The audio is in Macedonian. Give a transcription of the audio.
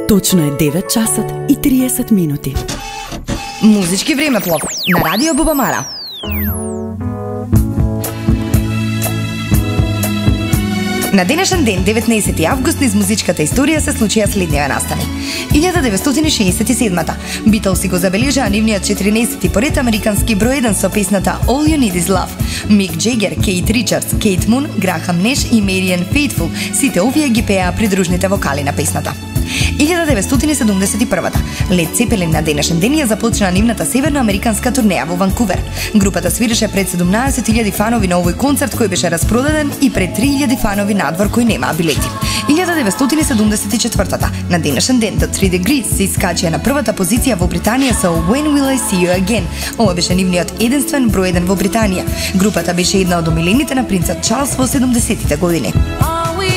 Точно е 9 часот и 30 минути. Музички времеплов на Радио Бубамара. На денешен ден, 19 август, низ музичката историја се случија следниве настани. 1967-та, Битлси го забележаа нивниот 14-ти поред американски број 1 со песната All You Need Is Love. Мик Джегер, Кейт Ричардс, Кейт Мун, Грахам Неш и Мариан Фейтфул, сите овие ги пеа придружните вокали на песната. 1971-та, Лед Цепелин на денешен ден ја започна нивната северноамериканска турнеја во Ванкувер. Групата свиреше пред 17.000 фанови на овој концерт кој беше распродаден и пред 3.000 фанови надвор кои немаа билети. 1974-та, на денешен ден, The 3 Degrees се искачија на првата позиција во Британија со When Will I See You Again. Ова беше нивниот единствен број 1 во Британија. Групата беше една од омилените на принцот Чарлс во 70-тите години.